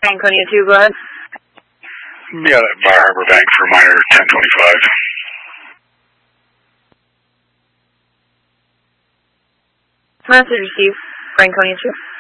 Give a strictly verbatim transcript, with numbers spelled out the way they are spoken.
Franconia two, go ahead. Yeah, that Bar Harbor Bank for minor ten twenty-five. Message received, Franconia two.